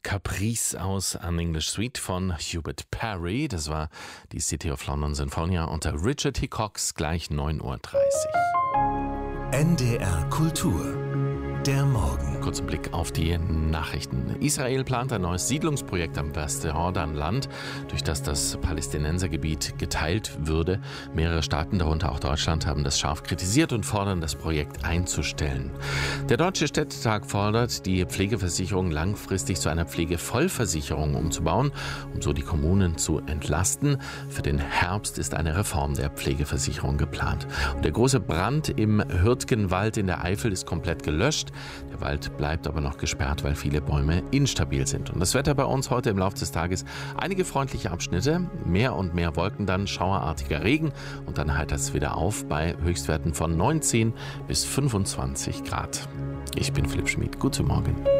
Caprice aus An English Suite von Hubert Parry. Das war die City of London Sinfonia unter Richard Hickox, gleich 9:30 Uhr. NDR Kultur. Der Morgen. Kurzer Blick auf die Nachrichten. Israel plant ein neues Siedlungsprojekt am Westjordanland, durch das das Palästinensergebiet geteilt würde. Mehrere Staaten, darunter auch Deutschland, haben das scharf kritisiert und fordern, das Projekt einzustellen. Der Deutsche Städtetag fordert, die Pflegeversicherung langfristig zu einer Pflegevollversicherung umzubauen, um so die Kommunen zu entlasten. Für den Herbst ist eine Reform der Pflegeversicherung geplant. Und der große Brand im Hürtgenwald in der Eifel ist komplett gelöscht. Der Wald bleibt aber noch gesperrt, weil viele Bäume instabil sind. Und das Wetter bei uns heute im Laufe des Tages: einige freundliche Abschnitte, mehr und mehr Wolken, dann schauerartiger Regen und dann heitert es wieder auf bei Höchstwerten von 19 bis 25 Grad. Ich bin Philipp Schmid. Guten Morgen.